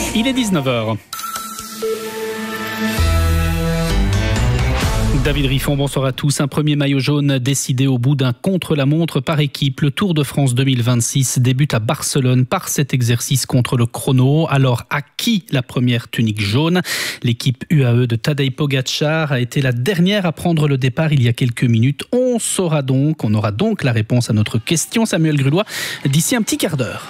Il est 19h. David Riffon, bonsoir à tous. Un premier maillot jaune décidé au bout d'un contre-la-montre par équipe. Le Tour de France 2026 débute à Barcelone par cet exercice contre le chrono. Alors, à qui la première tunique jaune ? L'équipe UAE de Tadej Pogačar a été la dernière à prendre le départ il y a quelques minutes. On aura donc la réponse à notre question, Samuel Grulois, d'ici un petit quart d'heure.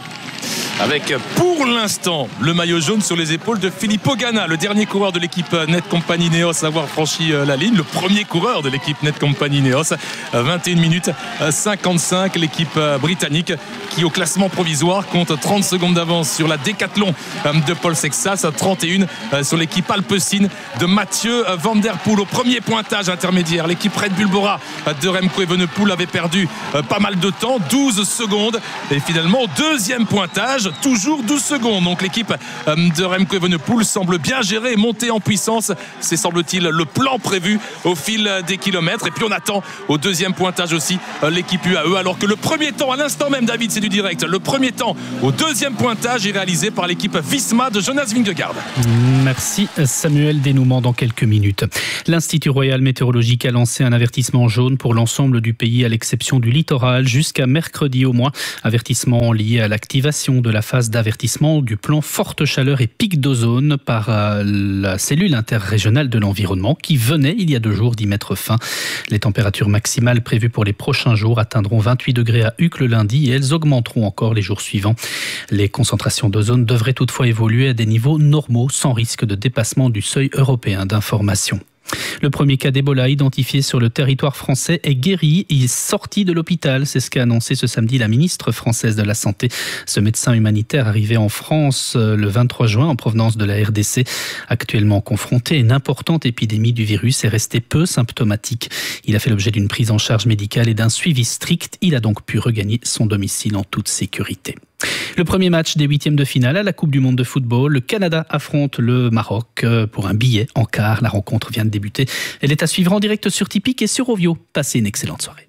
Avec pour l'instant le maillot jaune sur les épaules de Filippo Ganna, le dernier coureur de l'équipe Netcompany Ineos à avoir franchi la ligne, le premier coureur de l'équipe Netcompany Ineos. 21 minutes 55, l'équipe britannique qui au classement provisoire compte 30 secondes d'avance sur la Décathlon de Paul Sexas, 31 sur l'équipe Alpecin de Mathieu Van Der Poel. Au premier pointage intermédiaire, l'équipe Red Bull Bora de Remco Evenepoel avait perdu pas mal de temps, 12 secondes, et finalement au deuxième pointage toujours 12 secondes. Donc l'équipe de Remco Evenepoel semble bien gérer et monter en puissance. C'est semble-t-il le plan prévu au fil des kilomètres. Et puis on attend au deuxième pointage aussi l'équipe UAE. Alors que le premier temps, à l'instant même, David, c'est du direct. Le premier temps au deuxième pointage est réalisé par l'équipe Visma de Jonas Vingegaard. Merci Samuel, dénouement dans quelques minutes. L'Institut Royal Météorologique a lancé un avertissement jaune pour l'ensemble du pays à l'exception du littoral jusqu'à mercredi au moins. Avertissement lié à l'activation de la phase d'avertissement du plan forte chaleur et pic d'ozone par la cellule interrégionale de l'environnement qui venait il y a 2 jours d'y mettre fin. Les températures maximales prévues pour les prochains jours atteindront 28 degrés à Uccle le lundi et elles augmenteront encore les jours suivants. Les concentrations d'ozone devraient toutefois évoluer à des niveaux normaux sans risque de dépassement du seuil européen d'information. Le premier cas d'Ebola identifié sur le territoire français est guéri et est sorti de l'hôpital. C'est ce qu'a annoncé ce samedi la ministre française de la Santé. Ce médecin humanitaire arrivé en France le 23 juin en provenance de la RDC, actuellement confronté à une importante épidémie du virus, est resté peu symptomatique. Il a fait l'objet d'une prise en charge médicale et d'un suivi strict. Il a donc pu regagner son domicile en toute sécurité. Le premier match des 8e de finale à la Coupe du Monde de football. Le Canada affronte le Maroc pour un billet en quart. La rencontre vient de débuter. Elle est à suivre en direct sur Tipeee et sur Ovio. Passez une excellente soirée.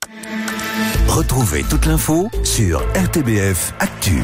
Retrouvez toute l'info sur RTBF Actu.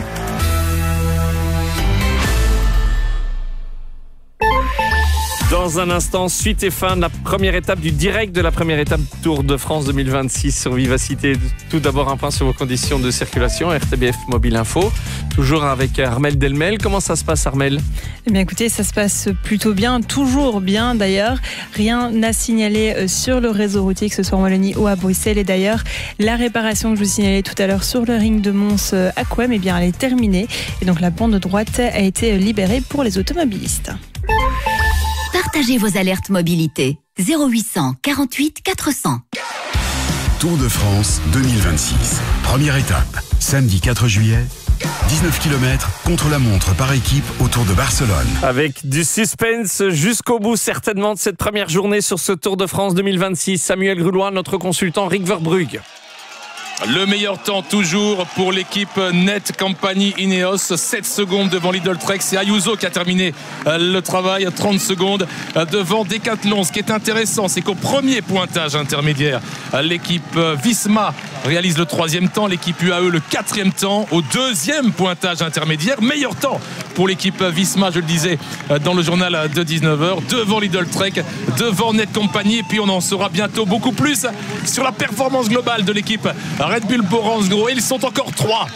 Dans un instant, suite et fin de la première étape du direct de la première étape Tour de France 2026 sur Vivacité. Tout d'abord, un point sur vos conditions de circulation. RTBF Mobile Info, toujours avec Armelle Delmel. Comment ça se passe, Armelle ? Eh bien, écoutez, ça se passe plutôt bien, toujours bien d'ailleurs. Rien à signaler sur le réseau routier, que ce soit en Wallonie ou à Bruxelles. Et d'ailleurs, la réparation que je vous signalais tout à l'heure sur le ring de Mons à Couëme, eh bien, elle est terminée. Et donc, la bande de droite a été libérée pour les automobilistes. Partagez vos alertes mobilité. 0800 48 400. Tour de France 2026. Première étape, samedi 4 juillet. 19 km contre la montre par équipe autour de Barcelone. Avec du suspense jusqu'au bout certainement de cette première journée sur ce Tour de France 2026. Samuel Grulois, notre consultant Rick Verbrugge. Le meilleur temps toujours pour l'équipe Netcompany Ineos, 7 secondes devant Lidl Trek. C'est Ayuso qui a terminé le travail, 30 secondes devant Decathlon. Ce qui est intéressant, c'est qu'au premier pointage intermédiaire, l'équipe Visma réalise le 3e temps, l'équipe UAE le 4e temps. Au 2e pointage intermédiaire, meilleur temps pour l'équipe Visma, je le disais dans le journal de 19h, devant Lidl Trek, devant Netcompany. Et puis on en saura bientôt beaucoup plus sur la performance globale de l'équipe Red Bull Bora. Ils sont encore 3.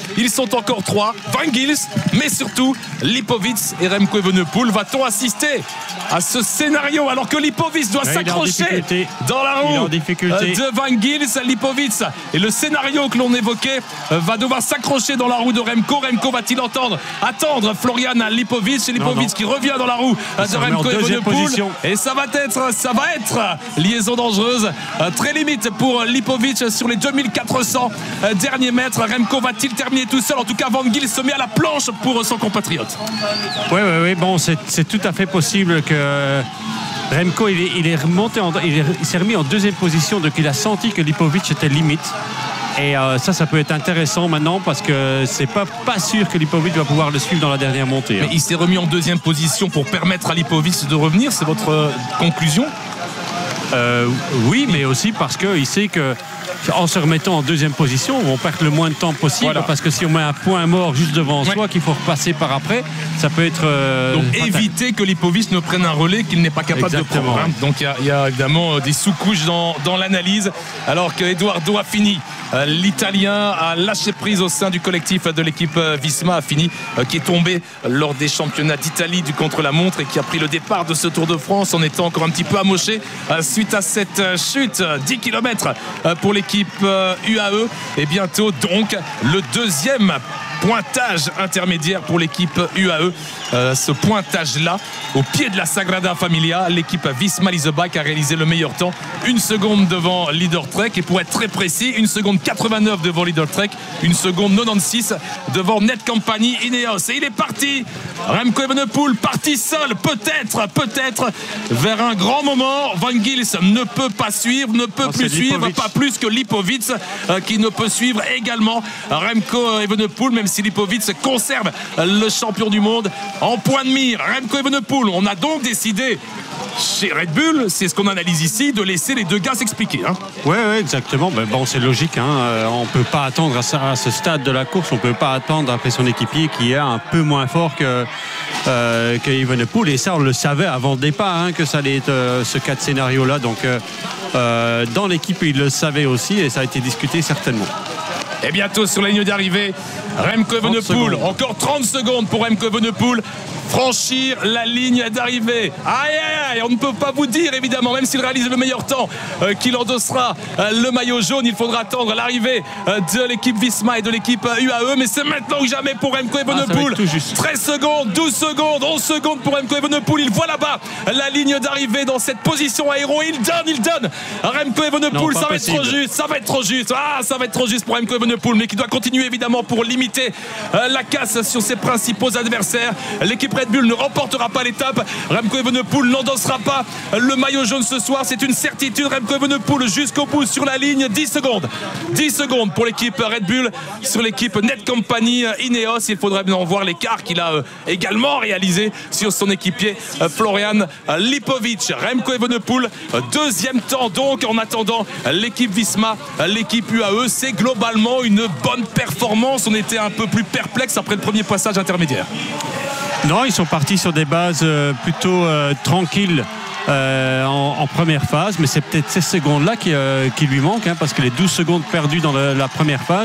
Van Gils, mais surtout Lipovic et Remco Evenepoel. Va-t-on assister à ce scénario alors que Lipovic doit s'accrocher dans la roue de Van Gils? Lipovic, et le scénario que l'on évoquait, va devoir s'accrocher dans la roue de Remco. Remco va-t-il attendre Florian Lipovic, et Lipovic qui revient dans la roue de Remco Evenepoel, et ça va être liaison dangereuse, très limite pour Lipovic sur les 2400 derniers mètres. Remco va-t-il terminer tout seul? En tout cas, Van Gils se met à la planche pour son compatriote. Oui, bon, c'est tout à fait possible que Remco il s'est remis en 2e position, donc il a senti que Lipovic était limite. Et ça peut être intéressant maintenant parce que c'est pas sûr que Lipovic va pouvoir le suivre dans la dernière montée. Mais il s'est remis en 2e position pour permettre à Lipovic de revenir, c'est votre conclusion? Oui, mais aussi parce qu'il sait que en se remettant en deuxième position, on perd le moins de temps possible, parce que si on met un point mort juste devant soi, qu'il faut repasser par après, ça peut être... Donc éviter que Lipovic ne prenne un relais qu'il n'est pas capable de prendre. Hein. Donc il y a évidemment des sous-couches dans l'analyse, alors que Edoardo Affini, l'Italien, a lâché prise au sein du collectif de l'équipe Visma. Affini qui est tombé lors des championnats d'Italie du contre-la-montre et qui a pris le départ de ce Tour de France en étant encore un petit peu amoché suite à cette chute. 10 km pour l'équipe UAE et bientôt donc le deuxième pointage intermédiaire pour l'équipe UAE. Ce pointage-là, au pied de la Sagrada Familia, l'équipe Visma Leasebike a réalisé le meilleur temps. 1 seconde devant Leader Trek et pour être très précis, 1 seconde 89 devant Leader Trek, 1 seconde 96 devant Netcompany Ineos. Et il est parti, Remco Evenepoel, parti seul, peut-être vers un grand moment. Van Gils ne peut pas suivre, ne peut plus suivre, pas plus que Lipovic qui ne peut suivre également Remco Evenepoel, même si Lipovic conserve le champion du monde en point de mire. Remco Evenepoel, on a donc décidé chez Red Bull, c'est ce qu'on analyse ici, de laisser les deux gars s'expliquer. Hein. Oui, exactement. Ben bon, c'est logique. Hein. On ne peut pas attendre à ce stade de la course, on ne peut pas attendre après son équipier qui est un peu moins fort que Evenepoel. Et ça, on le savait avant le départ, hein, que ça allait être ce cas de scénario-là. Donc, dans l'équipe, il le savait aussi et ça a été discuté certainement. Et bientôt sur la ligne d'arrivée, Remco Evenepoel, encore 30 secondes pour Remco Evenepoel. Franchir la ligne d'arrivée. Aïe, on ne peut pas vous dire évidemment, même s'il réalise le meilleur temps, qu'il endossera le maillot jaune. Il faudra attendre l'arrivée de l'équipe Visma et de l'équipe UAE, mais c'est maintenant ou jamais pour Remco Evenepoel. 13 secondes, 12 secondes, 11 secondes pour Remco Evenepoel. Il voit là-bas la ligne d'arrivée dans cette position aéro. Il donne Remco Evenepoel. Ça va être trop juste, ça va être trop juste pour Remco Evenepoel, mais qui doit continuer évidemment pour limiter la casse sur ses principaux adversaires. L'équipe Red Bull ne remportera pas l'étape. Remco Evenepoel n'endossera pas le maillot jaune ce soir, c'est une certitude. Remco Evenepoel jusqu'au bout sur la ligne. 10 secondes pour l'équipe Red Bull sur l'équipe Netcompany Ineos. Il faudrait bien voir l'écart qu'il a également réalisé sur son équipier Florian Lipovic. Remco Evenepoel, deuxième temps donc en attendant l'équipe Visma, l'équipe UAE. C'est globalement une bonne performance. On était un peu plus perplexe après le premier passage intermédiaire. Non, ils sont partis sur des bases plutôt tranquilles en première phase, mais c'est peut-être ces secondes-là qui lui manquent, hein, parce que les 12 secondes perdues dans la première phase,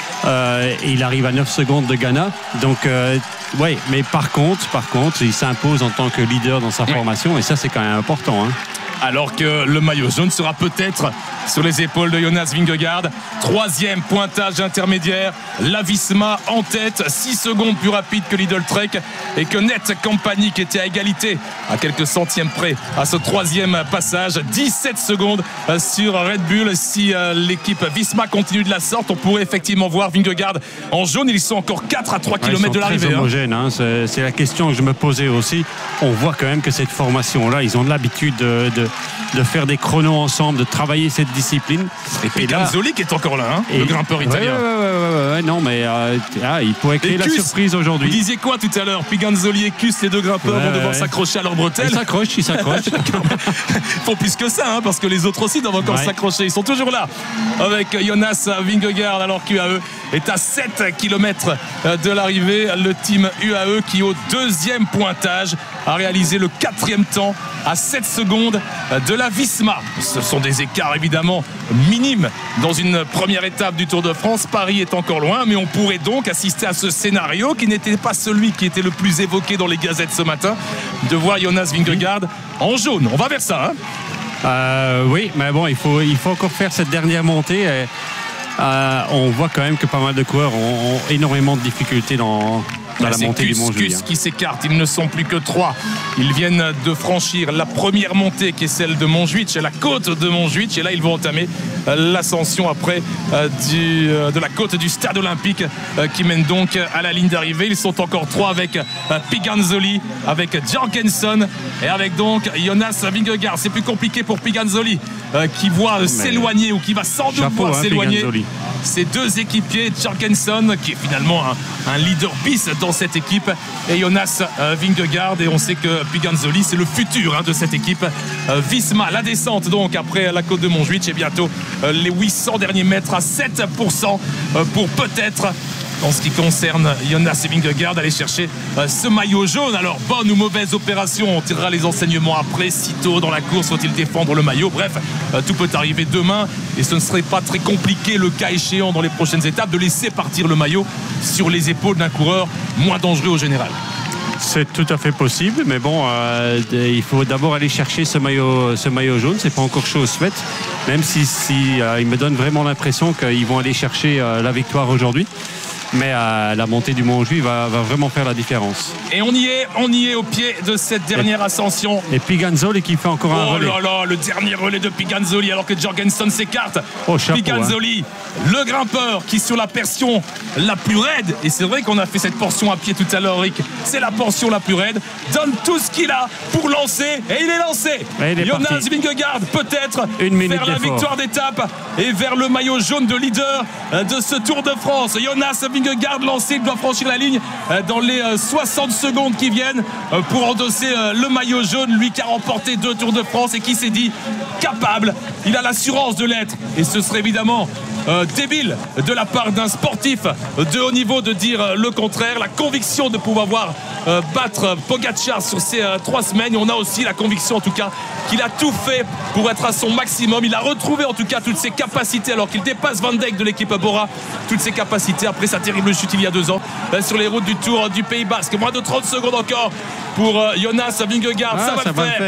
et il arrive à 9 secondes de Ghana. Donc, oui, mais par contre, il s'impose en tant que leader dans sa formation, et ça, c'est quand même important. Hein. Alors que le maillot jaune sera peut-être sur les épaules de Jonas Vingegaard. Troisième pointage intermédiaire, la Visma en tête, 6 secondes plus rapide que Lidl Trek, et que Netcompany qui était à égalité à quelques centièmes près à ce troisième passage. 17 secondes sur Red Bull. Si l'équipe Visma continue de la sorte, on pourrait effectivement voir Vingegaard en jaune. Ils sont encore 4 à 3 km de l'arrivée. Très homogène, hein. C'est la question que je me posais aussi. On voit quand même que cette formation-là, ils ont l'habitude de faire des chronos ensemble, de travailler cette discipline. Et puis Ganzoli qui est encore là, hein, le grimpeur italien. Ouais, non, mais il pourrait créer la surprise aujourd'hui. Vous disiez quoi tout à l'heure? Piganzoli et Kuss, les deux grimpeurs vont devoir s'accrocher à leur bretelle. Ils s'accrochent. Ils font plus que ça, hein, parce que les autres aussi doivent encore s'accrocher. Ils sont toujours là avec Jonas Vingegaard, alors qu'UAE est à 7 km de l'arrivée. Le team UAE qui, au deuxième pointage, a réalisé le 4e temps à 7 secondes de la Visma. Ce sont des écarts évidemment minimes dans une première étape du Tour de France. Paris est encore loin, mais on pourrait donc assister à ce scénario qui n'était pas celui qui était le plus évoqué dans les gazettes ce matin, de voir Jonas Vingegaard en jaune. On va vers ça, hein. Oui, mais bon, il faut encore faire cette dernière montée. On voit quand même que pas mal de coureurs ont énormément de difficultés dans la montée du Montjuïc. Qui s'écarte, ils ne sont plus que 3. Ils viennent de franchir la première montée qui est celle de Montjuïc, la côte de Montjuïc, et là ils vont entamer l'ascension après de la côte du stade olympique qui mène donc à la ligne d'arrivée. Ils sont encore 3 avec Piganzoli, avec Jorgensen et avec donc Jonas Vingegaard. C'est plus compliqué pour Piganzoli qui voit s'éloigner, ou qui va sans doute voir s'éloigner ces deux équipiers, Jorgensen qui est finalement un leader bis dans cette équipe, et Jonas Vingegaard. Et on sait que Piganzoli c'est le futur de cette équipe Visma. La descente donc après la côte de Montjuïc, et bientôt les 800 derniers mètres à 7% pour peut-être, en ce qui concerne Jonas Vingegaard, aller chercher ce maillot jaune. Alors, bonne ou mauvaise opération, on tirera les enseignements après. Si tôt dans la course, faut-il défendre le maillot? Bref, tout peut arriver demain et ce ne serait pas très compliqué, le cas échéant dans les prochaines étapes, de laisser partir le maillot sur les épaules d'un coureur moins dangereux au général. C'est tout à fait possible, mais bon, il faut d'abord aller chercher ce maillot jaune. C'est pas encore chose faite, même si il me donne vraiment l'impression qu'ils vont aller chercher la victoire aujourd'hui. Mais la montée du Montjuïc va vraiment faire la différence. Et on y est au pied de cette dernière ascension. Et Piganzoli qui fait encore un relais. Oh là là, le dernier relais de Piganzoli alors que Jorgensen s'écarte. Chapeau, Piganzoli, le grimpeur qui sur la portion la plus raide, et c'est vrai qu'on a fait cette portion à pied tout à l'heure, Rick, c'est la portion la plus raide, donne tout ce qu'il a pour lancer, et il est lancé. Jonas Vingegaard peut-être vers la victoire d'étape et vers le maillot jaune de leader de ce Tour de France. Jonas Vingegaard lancé, il doit franchir la ligne dans les 60 secondes qui viennent pour endosser le maillot jaune, lui qui a remporté 2 Tours de France et qui s'est dit capable, il a l'assurance de l'être, et ce serait évidemment débile de la part d'un sportif de haut niveau de dire le contraire. La conviction de pouvoir voir battre Pogačar sur ces 3 semaines, et on a aussi la conviction en tout cas qu'il a tout fait pour être à son maximum. Il a retrouvé en tout cas toutes ses capacités alors qu'il dépasse Van Dijk de l'équipe Bora, toutes ses capacités après sa terrible chute il y a 2 ans sur les routes du Tour du Pays Basque. Moins de 30 secondes encore pour Jonas Vingegaard. Ça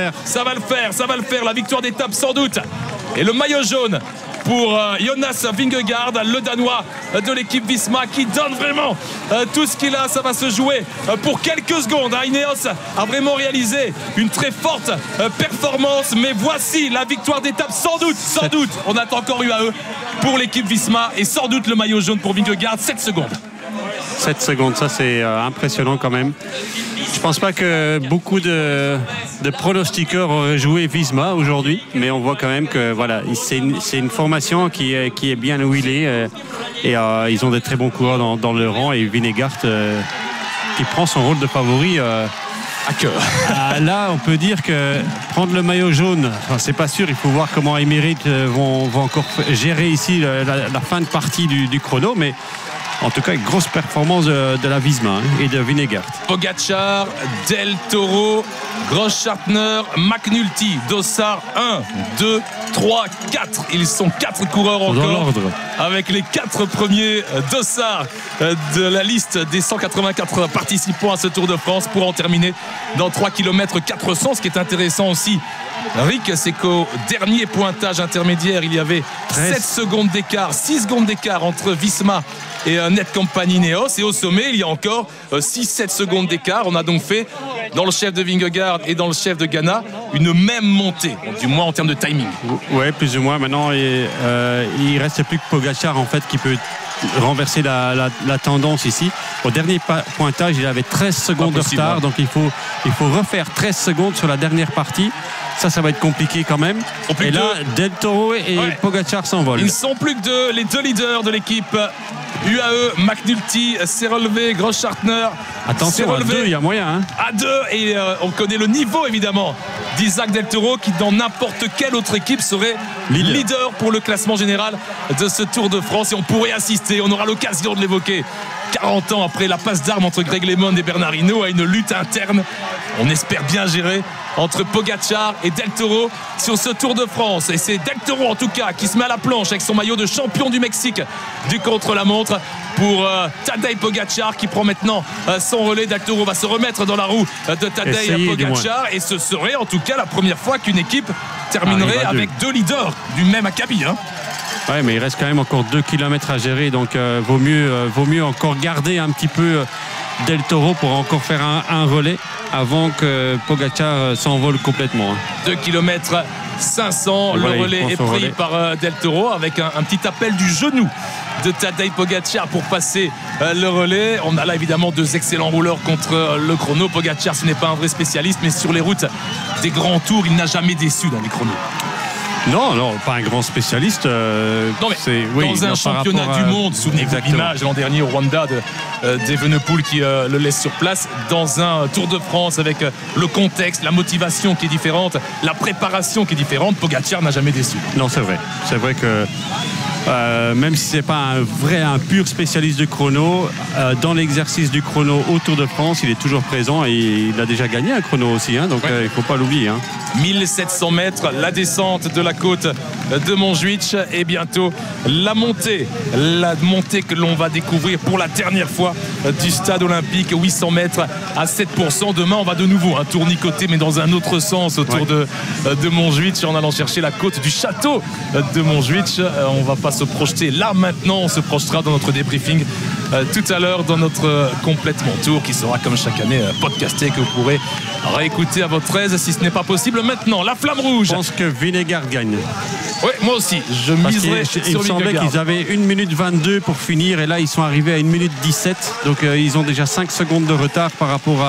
va le faire, la victoire d'étape sans doute, et le maillot jaune pour Jonas Vingegaard, le Danois de l'équipe Visma, qui donne vraiment tout ce qu'il a. Ça va se jouer pour quelques secondes. Ineos a vraiment réalisé une très forte performance, mais voici la victoire d'étape sans doute, on attend encore UAE pour l'équipe Visma, et sans doute le maillot jaune pour Vingegaard. 7 secondes, ça c'est impressionnant quand même. Je pense pas que beaucoup de pronostiqueurs auraient joué Visma aujourd'hui, mais on voit quand même que voilà, c'est une formation qui est bien huilée, et ils ont des très bons coureurs dans le rang, et Vingegaard qui prend son rôle de favori à cœur. Là, on peut dire que prendre le maillot jaune, c'est pas sûr. Il faut voir comment Emirates vont encore gérer ici la fin de partie du chrono, mais en tout cas, une grosse performance de la Visma et de Vingegaard. Pogačar, Del Toro, Grossschartner, McNulty, Dossard 1, 2, 3, 4. Ils sont 4 coureurs encore. Avec les 4 premiers Dossard de la liste des 184 participants à ce Tour de France, pour en terminer dans 3 km 400. Ce qui est intéressant aussi, Rick, c'est qu'au dernier pointage intermédiaire, il y avait 7 secondes d'écart, 6 secondes d'écart entre Visma et Netcompany Ineos, et au sommet il y a encore 6-7 secondes d'écart. On a donc fait dans le chef de Vingegaard et dans le chef de Ghana une même montée, du moins en termes de timing. Ouais, plus ou moins. Maintenant il reste plus que Pogačar en fait qui peut renverser la tendance ici. Au dernier pointage, il avait 13 secondes de retard, donc il faut refaire 13 secondes sur la dernière partie. Ça va être compliqué quand même. Et là, Del Toro et Pogačar s'envolent. Ils ne sont plus que les 2 leaders de l'équipe UAE. McNulty s'est relevé, Grossschartner. Attention, à 2, il y a moyen. À 2, et on connaît le niveau évidemment d'Isaac Del Toro, qui dans n'importe quelle autre équipe serait leader pour le classement général de ce Tour de France. Et on pourrait assister, on aura l'occasion de l'évoquer, 40 ans après la passe d'armes entre Greg LeMond et Bernard Hinault, à une lutte interne, on espère bien gérer, entre Pogačar et Del Toro sur ce Tour de France. Et c'est Del Toro en tout cas qui se met à la planche avec son maillot de champion du Mexique du contre-la-montre pour Tadej Pogačar, qui prend maintenant son relais. Del Toro va se remettre dans la roue de Tadej Pogačar, et ce serait en tout cas la première fois qu'une équipe terminerait avec 2 leaders du même acabit. Ouais, mais il reste quand même encore 2 km à gérer, donc vaut mieux encore garder un petit peu Del Toro pour encore faire un relais avant que Pogačar s'envole complètement. 2 km 500, le relais est pris par Del Toro avec un petit appel du genou de Tadej Pogačar pour passer le relais. On a là évidemment 2 excellents rouleurs contre le chrono. Pogačar, ce n'est pas un vrai spécialiste, mais sur les routes des grands tours, il n'a jamais déçu dans les chronos. Non, pas un grand spécialiste. Non, mais dans un championnat du monde, souvenez-vous de l'image l'an dernier au Rwanda d'Evenepoel qui le laisse sur place, dans un Tour de France avec le contexte, la motivation qui est différente, la préparation qui est différente. Pogacar n'a jamais déçu. Non, c'est vrai. C'est vrai que même si c'est pas un pur spécialiste de chrono, dans l'exercice du chrono au Tour de France, il est toujours présent et il a déjà gagné un chrono aussi, hein, donc il faut pas l'oublier. Hein. 1700 mètres, la descente de la côte de Montjuïc et bientôt la montée que l'on va découvrir pour la dernière fois du stade olympique, 800 mètres à 7%. Demain, on va de nouveau un tournicoter, mais dans un autre sens autour de Montjuïc, en allant chercher la côte du château de Montjuïc. On va pas se projeter là maintenant, on se projetera dans notre débriefing tout à l'heure dans notre complètement tour qui sera comme chaque année podcasté, que vous pourrez réécouter à votre aise si ce n'est pas possible maintenant. La flamme rouge. Je pense que Vingegaard gagne. Oui, moi aussi, je miserais sur Vingegaard. Il semblait qu'ils avaient 1 minute 22 pour finir et là ils sont arrivés à 1 minute 17, donc ils ont déjà 5 secondes de retard par rapport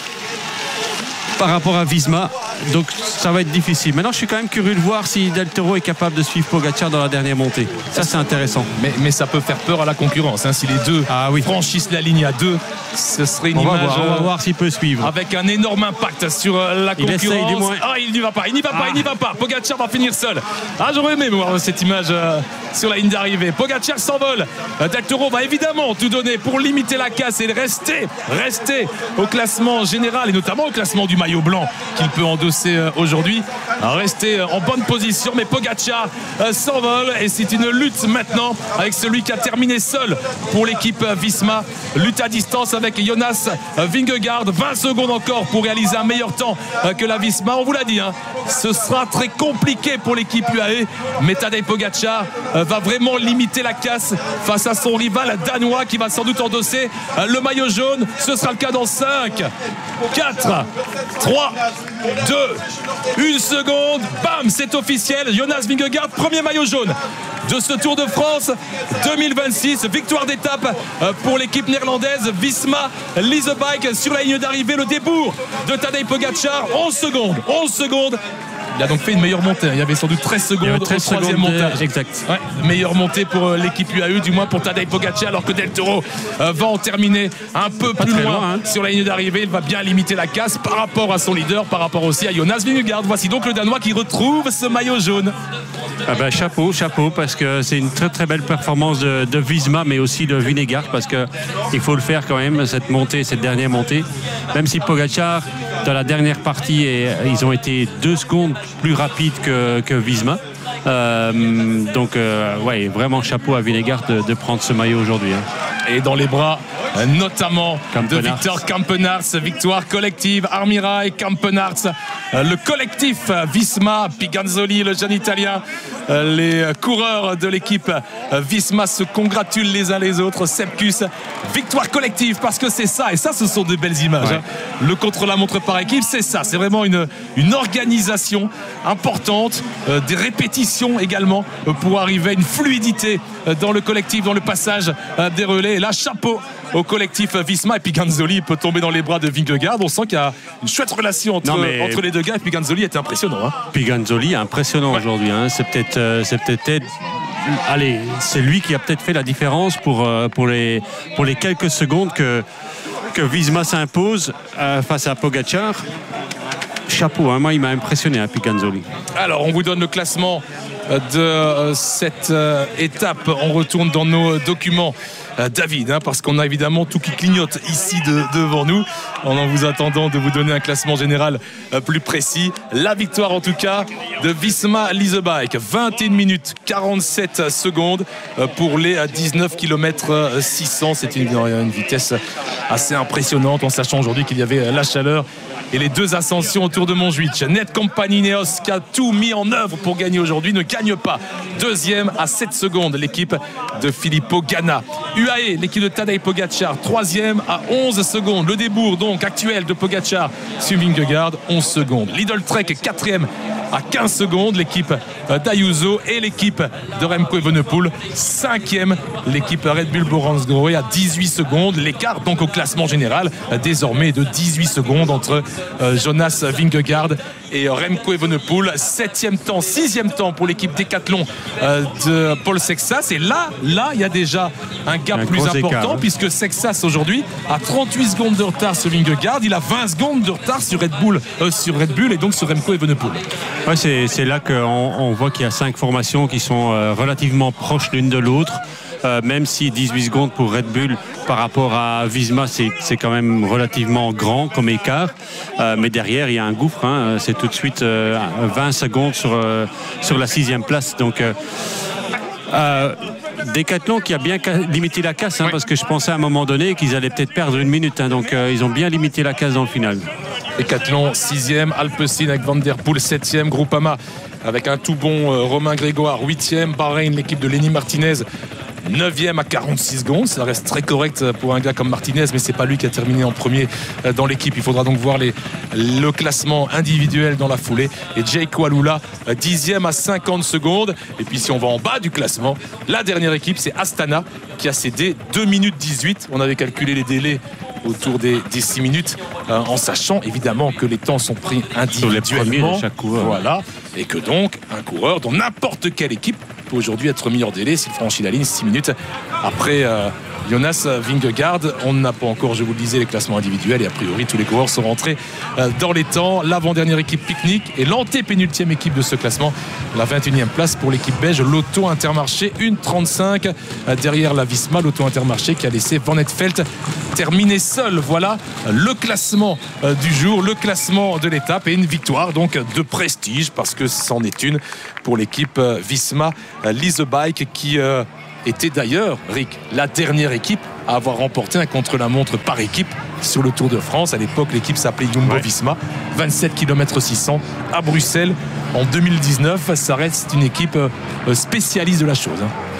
à Visma, donc ça va être difficile. Maintenant je suis quand même curieux de voir si Del Toro est capable de suivre Pogacar dans la dernière montée. Ça c'est intéressant. Mais ça peut faire peur à la concurrence, hein. Si les deux franchissent la ligne à 2, ce serait une image. On va voir s'il peut suivre. Avec un énorme impact sur la concurrence. Il essaye du moins. Il n'y va pas. Pogacar va finir seul. J'aurais aimé voir cette image sur la ligne d'arrivée. Pogacar s'envole. Del Toro va évidemment tout donner pour limiter la casse et rester au classement général et notamment au classement du maillot blanc qu'il peut endosser aujourd'hui, rester en bonne position, mais Pogacar s'envole et c'est une lutte maintenant avec celui qui a terminé seul pour l'équipe Visma, lutte à distance avec Jonas Vingegaard, 20 secondes encore pour réaliser un meilleur temps que la Visma. On vous l'a dit, hein, ce sera très compliqué pour l'équipe UAE, mais Tadej Pogacar va vraiment limiter la casse face à son rival danois qui va sans doute endosser le maillot jaune. Ce sera le cas dans 5, 4, 3, 2, 1 seconde, bam, c'est officiel. Jonas Vingegaard, premier maillot jaune de ce Tour de France 2026. Victoire d'étape pour l'équipe néerlandaise Visma Lease Bike sur la ligne d'arrivée. Le débours de Tadej Pogacar, 11 secondes. Il a donc fait une meilleure montée. Il y avait sans doute 13 secondes au troisième montage. Exact. Ouais, meilleure montée pour l'équipe UAE, du moins pour Tadej Pogacar, alors que Del Toro va en terminer un peu plus loin sur la ligne d'arrivée. Il va bien limiter la casse par rapport à son leader, par rapport aussi à Jonas Vingegaard. Voici donc le Danois qui retrouve ce maillot jaune. Chapeau, parce que c'est une très très belle performance de Visma, mais aussi de Vingegaard, parce qu'il faut le faire quand même, cette dernière montée. Même si Pogacar, dans la dernière partie, ils ont été 2 secondes plus rapides que Visma. Vraiment chapeau à Vingegaard de prendre ce maillot aujourd'hui. Et dans les bras notamment de Victor Campenaerts, victoire collective, Armirail, Campenaerts, le collectif Visma, Piganzoli, le jeune italien, les coureurs de l'équipe Visma se congratulent les uns les autres. Sepkus, victoire collective, parce que c'est ça, et ça ce sont de belles images. Ouais. Le contre-la-montre par équipe, c'est ça, c'est vraiment une organisation importante, des répétitions également pour arriver à une fluidité dans le collectif, dans le passage des relais. Et là, chapeau au collectif Visma, et puis Piganzoli peut tomber dans les bras de Vingegaard. On sent qu'il y a une chouette relation entre les deux gars, et Piganzoli était impressionnant. Piganzoli impressionnant aujourd'hui. C'est peut-être c'est lui qui a peut-être fait la différence pour les quelques secondes que Visma s'impose face à Pogacar. Chapeau, moi il m'a impressionné, Piganzoli. Alors on vous donne le classement de cette étape. On retourne dans nos documents, David, parce qu'on a évidemment tout qui clignote ici devant nous, en vous attendant de vous donner un classement général plus précis. La victoire en tout cas de Visma Lease Bike, 21 minutes 47 secondes pour les 19 km 600. C'est une vitesse assez impressionnante, en sachant aujourd'hui qu'il y avait la chaleur et les 2 ascensions autour de Montjuïc. Netcompany Ineos, qui a tout mis en œuvre pour gagner aujourd'hui, ne gagne pas. 2e à 7 secondes, l'équipe de Filippo Ganna. UAE, l'équipe de Tadej Pogacar, 3e à 11 secondes. Le débours donc actuel de Pogacar sur Vingegaard, 11 secondes. Lidl Trek, 4e à 15 secondes, l'équipe d'Ayuso, et l'équipe de Remco Evenepoel 5e, l'équipe Red Bull Borans-Grohe à 18 secondes. L'écart donc au classement général désormais de 18 secondes entre Jonas Vingegaard et Remco Evenepoel. 7e temps, 6e temps pour l'équipe Décathlon de Paul Sexas. Et là, il y a déjà un gap plus important écart, puisque Sexas aujourd'hui a 38 secondes de retard sur Vingegaard. Il a 20 secondes de retard sur Red Bull et donc sur Remco Evenepoel. Ouais, c'est là qu'on voit qu'il y a 5 formations qui sont relativement proches l'une de l'autre. Même si 18 secondes pour Red Bull par rapport à Visma, c'est quand même relativement grand comme écart. Mais derrière, il y a un gouffre. C'est tout de suite 20 secondes sur la 6e place. Donc, Décathlon qui a bien limité la casse, parce que je pensais à un moment donné qu'ils allaient peut-être perdre 1 minute. Donc, ils ont bien limité la casse dans le final. Décathlon 6e, Alpecin avec Van Der Poel 7e, Groupama avec un tout bon Romain Grégoire 8e, Bahreïn, l'équipe de Lenny Martinez 9e à 46 secondes. Ça reste très correct pour un gars comme Martinez, mais c'est pas lui qui a terminé en premier dans l'équipe. Il faudra donc voir le classement individuel dans la foulée. Et Jake Walula 10e à 50 secondes. Et puis si on va en bas du classement, la dernière équipe, c'est Astana qui a cédé 2 minutes 18. On avait calculé les délais autour des 6 minutes, en sachant évidemment que les temps sont pris individuellement. De chaque coureur. Voilà. Et que donc un coureur dans n'importe quelle équipe peut aujourd'hui être mis hors délai s'il franchit la ligne 6 minutes après Jonas Vingegaard. On n'a pas encore, je vous le disais, les classements individuels, et a priori tous les coureurs sont rentrés dans les temps. L'avant-dernière équipe Picnic et l'antépénultième équipe de ce classement, la 21e place pour l'équipe belge, l'Auto Intermarché 1,35 derrière la Visma, l'Auto Intermarché qui a laissé Van Etfeldt terminer seul. Voilà le classement du jour, le classement de l'étape, et une victoire donc de prestige, parce que c'en est une pour l'équipe Visma Lease Bike, qui était d'ailleurs, Rick, la dernière équipe à avoir remporté un contre-la-montre par équipe sur le Tour de France. À l'époque, l'équipe s'appelait Jumbo Visma, 27 km 600 à Bruxelles en 2019. Ça reste une équipe spécialiste de la chose.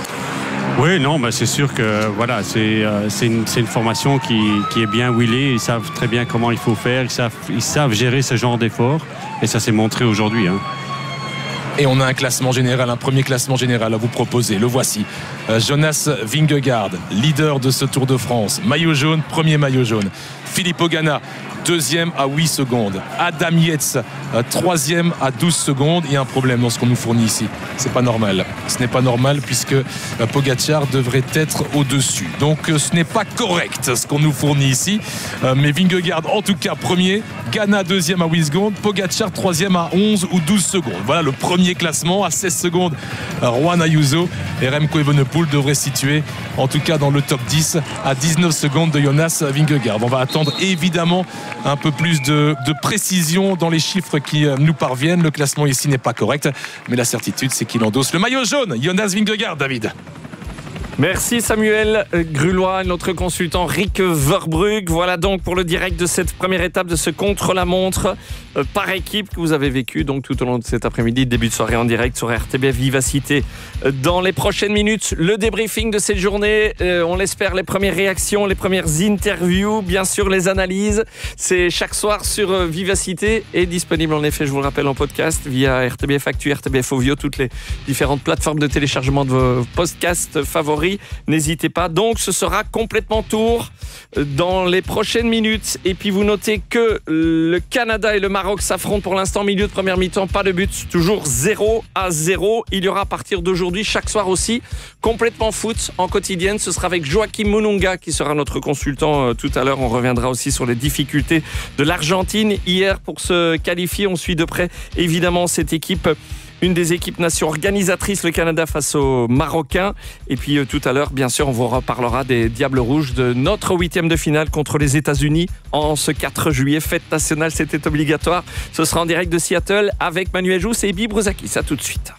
Oui, non, c'est sûr que voilà, c'est une formation qui est bien huilée. Ils savent très bien comment il faut faire. Ils savent gérer ce genre d'effort, et ça s'est montré aujourd'hui. Et on a un classement général, un premier classement général à vous proposer. Le voici. Jonas Vingegaard, leader de ce Tour de France. Maillot jaune, premier maillot jaune. Filippo Ganna, 2e à 8 secondes. Adam Yates, 3e à 12 secondes. Il y a un problème dans ce qu'on nous fournit ici. C'est pas normal. Ce n'est pas normal, puisque Pogačar devrait être au-dessus. Donc ce n'est pas correct ce qu'on nous fournit ici. Mais Vingegaard, en tout cas, premier. Ganna, 2e à 8 secondes. Pogačar, 3e à 11 ou 12 secondes. Voilà le premier classement. À 16 secondes, Juan Ayuso. Et Remco Evenepoel devrait se situer, en tout cas dans le top 10, à 19 secondes de Jonas Vingegaard. On va attendre évidemment un peu plus de précision dans les chiffres qui nous parviennent. Le classement ici n'est pas correct, mais la certitude, c'est qu'il endosse le maillot jaune. Jonas Vingegaard, David. Merci Samuel Grulois, notre consultant Rick Verbrugge. Voilà donc pour le direct de cette première étape de ce contre-la-montre par équipe que vous avez vécu donc tout au long de cet après-midi, début de soirée en direct sur RTBF Vivacité. Dans les prochaines minutes, le débriefing de cette journée, on l'espère, les premières réactions, les premières interviews, bien sûr les analyses. C'est chaque soir sur Vivacité et disponible en effet, je vous le rappelle, en podcast via RTBF Actu, RTBF Ovio, toutes les différentes plateformes de téléchargement de vos podcasts favoris. N'hésitez pas, donc ce sera complètement tour dans les prochaines minutes. Et puis vous notez que le Canada et le Maroc s'affrontent pour l'instant, milieu de première mi-temps, pas de but, toujours 0-0. Il y aura à partir d'aujourd'hui, chaque soir aussi, complètement foot en quotidienne. Ce sera avec Joachim Mununga qui sera notre consultant tout à l'heure. On reviendra aussi sur les difficultés de l'Argentine hier pour se qualifier. On suit de près évidemment cette équipe, une des équipes nations organisatrices, le Canada face aux Marocains. Et puis tout à l'heure, bien sûr, on vous reparlera des Diables Rouges, de notre 8e de finale contre les États-Unis en ce 4 juillet. Fête nationale, c'était obligatoire. Ce sera en direct de Seattle avec Manuel Jousse et Bibi Brouzakis. À tout de suite.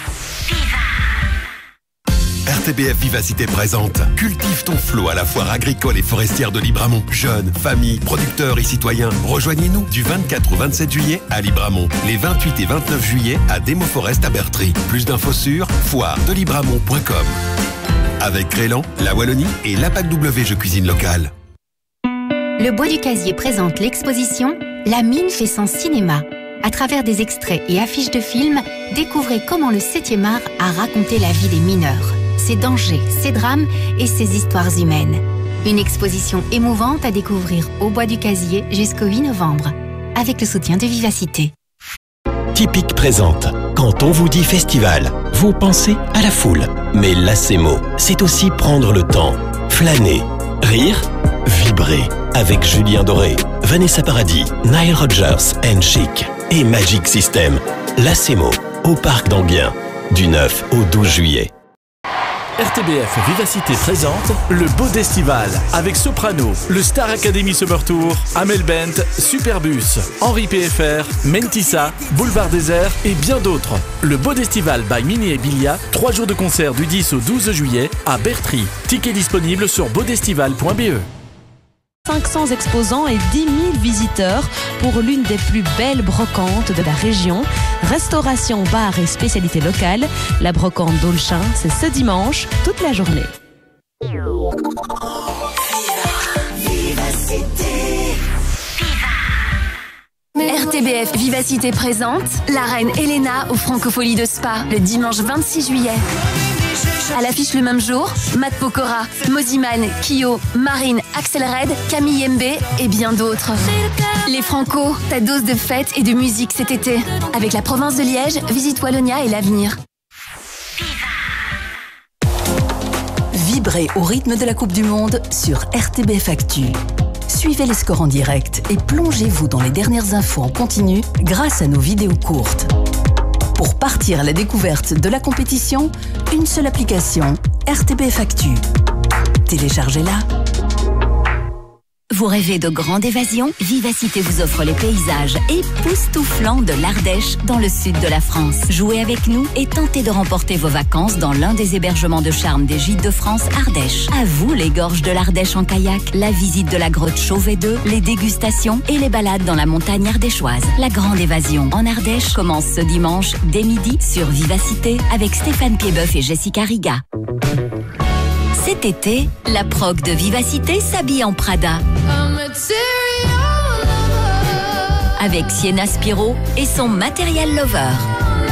RTBF Vivacité présente Cultive ton flot à la foire agricole et forestière de Libramont. Jeunes, familles, producteurs et citoyens, rejoignez-nous du 24 au 27 juillet à Libramont. Les 28 et 29 juillet à Demo Forest à Bertry. Plus d'infos sur foiredelibramont.com. Avec Crélan, la Wallonie et l'APAC W Jeux Cuisine Locale. Le Bois du Casier présente l'exposition La mine fait son cinéma. À travers des extraits et affiches de films, découvrez comment le 7e art a raconté la vie des mineurs, ses dangers, ses drames et ses histoires humaines. Une exposition émouvante à découvrir au Bois du Casier jusqu'au 8 novembre, avec le soutien de Vivacité. Typique présente. Quand on vous dit festival, vous pensez à la foule. Mais l'ACEMO, c'est aussi prendre le temps, flâner, rire, vibrer. Avec Julien Doré, Vanessa Paradis, Nile Rodgers and Chic et Magic System. L'ACEMO, au Parc d'Enghien, du 9 au 12 juillet. RTBF Vivacité présente le Bodestival avec Soprano, le Star Academy Summer Tour, Amel Bent, Superbus, Henri PFR, Mentissa, Boulevard Désert et bien d'autres. Le Bodestival by Mini et Bilia, 3 jours de concert du 10 au 12 juillet à Bertry. Tickets disponibles sur bodestival.be. 500 exposants et 10 000 visiteurs pour l'une des plus belles brocantes de la région. Restauration, bar et spécialités locales. La brocante d'Aulchin, c'est ce dimanche, toute la journée. RTBF Vivacité présente la reine Elena aux Francopholies de Spa le dimanche 26 juillet. À l'affiche le même jour, Matt Pokora, Moziman, Kyo, Marine, Axel Red, Camille Mbé et bien d'autres. Les Franco, ta dose de fête et de musique cet été. Avec la province de Liège, Visite Wallonia et l'avenir. Vibrez au rythme de la Coupe du Monde sur RTBF Actu. Suivez les scores en direct et plongez-vous dans les dernières infos en continu grâce à nos vidéos courtes. Pour partir à la découverte de la compétition, une seule application, RTBF Actu. Téléchargez-la. Vous rêvez de grande évasion? Vivacité vous offre les paysages époustouflants de l'Ardèche dans le sud de la France. Jouez avec nous et tentez de remporter vos vacances dans l'un des hébergements de charme des Gîtes de France Ardèche. À vous les gorges de l'Ardèche en kayak, la visite de la grotte Chauvet 2, les dégustations et les balades dans la montagne ardéchoise. La grande évasion en Ardèche commence ce dimanche dès midi sur Vivacité avec Stéphane Piedboeuf et Jessica Riga. Cet été, la prog de Vivacité s'habille en Prada. Avec Sienna Spiro et son Material Lover.